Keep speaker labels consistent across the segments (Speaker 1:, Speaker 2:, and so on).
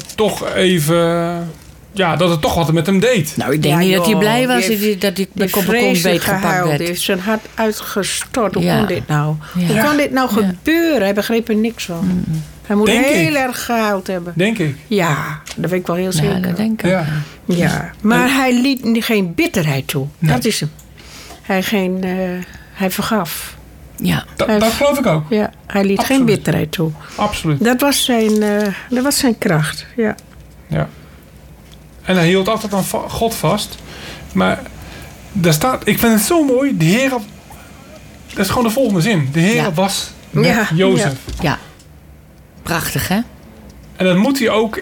Speaker 1: toch even... Ja, dat het toch wat met hem deed.
Speaker 2: Nou, ik denk niet dat hij blij was dat hij de koppenkont beetgepakt werd.
Speaker 3: Hij heeft zijn hart uitgestort. Hoe
Speaker 2: Ja.
Speaker 3: kon dit nou?
Speaker 2: Ja.
Speaker 3: Hoe kan dit nou gebeuren? Hij begreep er niks van. Hij moet heel erg gehuild hebben.
Speaker 1: Denk ik.
Speaker 3: Ja, dat weet ik wel heel zeker.
Speaker 2: Ja, dat denk ik.
Speaker 1: Ja.
Speaker 3: Ja, maar hij liet geen bitterheid toe.
Speaker 1: Nee.
Speaker 3: Dat is hem. Hij vergaf.
Speaker 2: Ja.
Speaker 1: Dat geloof ik ook.
Speaker 3: Ja, hij liet
Speaker 1: Absoluut.
Speaker 3: geen bitterheid toe.
Speaker 1: Absoluut.
Speaker 3: Dat was zijn kracht. Ja.
Speaker 1: Ja. En hij hield altijd aan God vast. Maar daar staat... Ik vind het zo mooi. De Heer... Dat is gewoon de volgende zin. De Heer was met Jozef.
Speaker 2: Ja. Prachtig, hè?
Speaker 1: En dat moet hij ook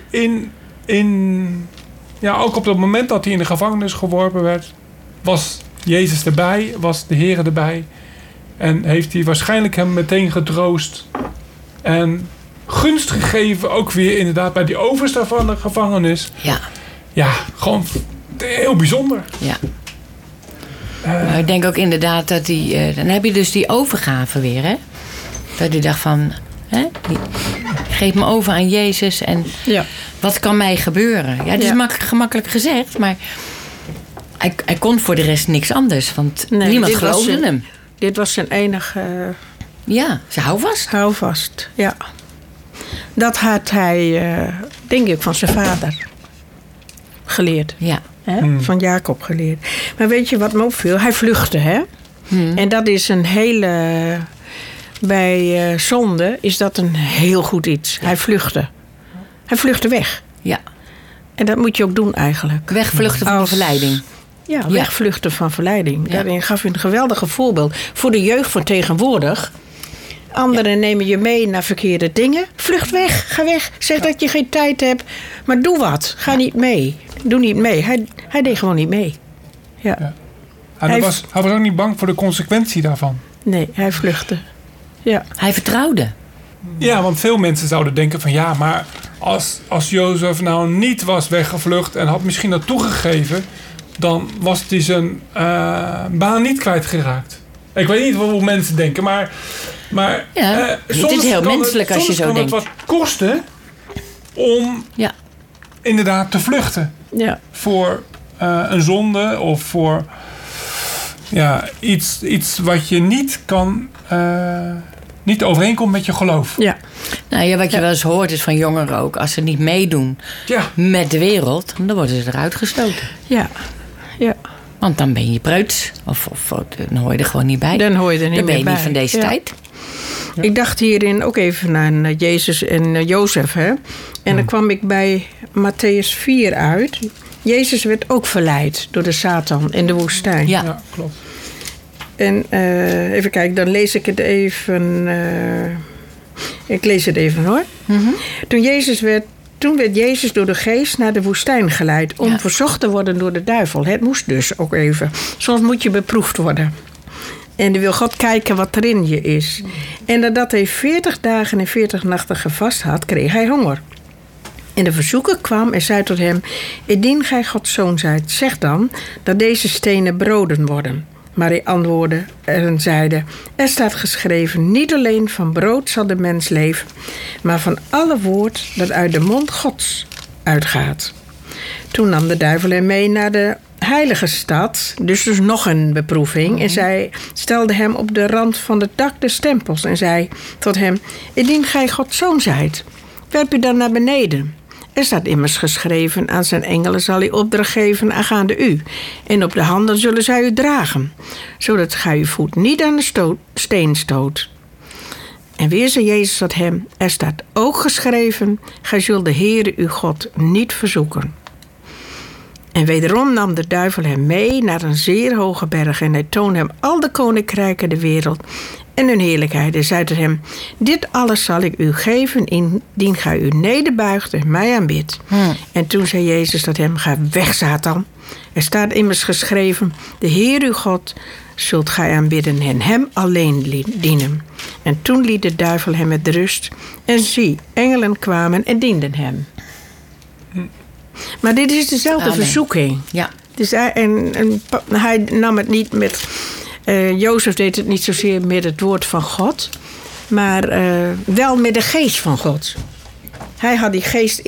Speaker 1: ook op het moment dat hij in de gevangenis geworpen werd... was Jezus erbij, was de Heer erbij. En heeft hij waarschijnlijk hem meteen getroost. En gunst gegeven, ook weer inderdaad bij die overste van de gevangenis.
Speaker 2: Ja.
Speaker 1: Ja, gewoon heel bijzonder.
Speaker 2: Ja. Maar ik denk ook inderdaad dat hij... dan heb je dus die overgave weer, hè? Dat hij dacht van... geef me over aan Jezus en wat kan mij gebeuren? Ja, het is gemakkelijk gezegd, maar... Hij kon voor de rest niks anders, want niemand geloofde hem.
Speaker 3: Dit was zijn enige...
Speaker 2: Ja, zijn houvast.
Speaker 3: Houvast, ja. Dat had hij, denk ik, van zijn vader geleerd.
Speaker 2: Ja.
Speaker 3: Van Jacob geleerd. Maar weet je wat me opviel? Hij vluchtte, hè? En dat is een hele... Bij zonde is dat een heel goed iets. Ja. Hij vluchtte. Hij vluchtte weg.
Speaker 2: Ja.
Speaker 3: En dat moet je ook doen eigenlijk.
Speaker 2: Wegvluchten van verleiding.
Speaker 3: Ja, wegvluchten van verleiding. Ja. Daarin gaf je een geweldige voorbeeld. Voor de jeugd van tegenwoordig. Anderen nemen je mee naar verkeerde dingen. Vlucht weg, ga weg. Zeg dat je geen tijd hebt. Maar doe wat. Ga niet mee. Doe niet mee. Hij deed gewoon niet mee. Ja.
Speaker 1: Hij was ook niet bang voor de consequentie daarvan.
Speaker 3: Nee, hij vluchtte. Ja.
Speaker 2: Hij vertrouwde.
Speaker 1: Ja, want veel mensen zouden denken van... ja, maar als Jozef nou niet was weggevlucht... en had misschien dat toegegeven... dan was hij zijn baan niet kwijtgeraakt. Ik weet niet hoe mensen denken, maar
Speaker 2: het is heel menselijk als je zo denkt.
Speaker 1: Soms kan het wat kosten om inderdaad te vluchten.
Speaker 3: Ja.
Speaker 1: Voor een zonde of voor iets wat je niet kan... niet overeenkomt met je geloof.
Speaker 3: Ja.
Speaker 2: Nou ja, wat je wel eens hoort is van jongeren ook... als ze niet meedoen met de wereld... dan worden ze eruit gestoten.
Speaker 3: Ja. Ja.
Speaker 2: Want dan ben je preuts. Of dan hoor je er gewoon niet bij.
Speaker 3: Dan hoor je er niet
Speaker 2: dan ben je
Speaker 3: meer
Speaker 2: niet van deze tijd.
Speaker 3: Ja. Ik dacht hierin ook even aan Jezus en Jozef. Hè? En dan kwam ik bij Matthäus 4 uit. Jezus werd ook verleid door de Satan in de woestijn.
Speaker 1: Ja, klopt.
Speaker 3: En even kijken, dan lees ik het even. Ik lees het even hoor. Mm-hmm. Toen werd Jezus door de geest naar de woestijn geleid... om verzocht te worden door de duivel. Het moest dus ook even. Soms moet je beproefd worden. En dan wil God kijken wat er in je is. En nadat hij 40 dagen en 40 nachten gevast had, kreeg hij honger. En de verzoeker kwam en zei tot hem... Indien gij Gods zoon zijt, zeg dan dat deze stenen broden worden. Maar hij antwoordde en zeide... Er staat geschreven, niet alleen van brood zal de mens leven... maar van alle woord dat uit de mond Gods uitgaat. Toen nam de duivel hem mee naar de heilige stad... dus nog een beproeving... en zij stelde hem op de rand van het dak des tempels... en zei tot hem... Indien gij Gods zoon zijt, werp u dan naar beneden... Er staat immers geschreven, aan zijn engelen zal hij opdracht geven aangaande u. En op de handen zullen zij u dragen, zodat gij uw voet niet aan de steen stoot. En weer zei Jezus tot hem, er staat ook geschreven, gij zult de Heere uw God niet verzoeken. En wederom nam de duivel hem mee naar een zeer hoge berg en hij toonde hem al de koninkrijken der wereld en hun heerlijkheid. En zei tot hem, dit alles zal ik u geven indien gij u nederbuigt en mij aanbidt. En toen zei Jezus tot hem, ga weg Satan. Er staat immers geschreven, de Heer uw God zult gij aanbidden en hem alleen dienen. En toen liet de duivel hem met rust en zie, engelen kwamen en dienden hem. Maar dit is dezelfde verzoeking.
Speaker 2: Ja.
Speaker 3: Dus hij nam het niet met... Jozef deed het niet zozeer met het woord van God... maar wel met de geest van God. Hij had die geest